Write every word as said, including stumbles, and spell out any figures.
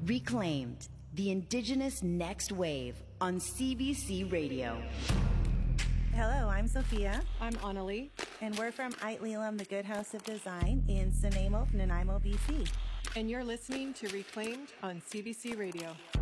Reclaimed, the Indigenous Next Wave on C B C Radio. Hello, I'm Sophia. I'm Annalie. And we're from Ait Lelam, the Good House of Design in Nanaimo, Nanaimo, B C. And you're listening to Reclaimed on C B C Radio.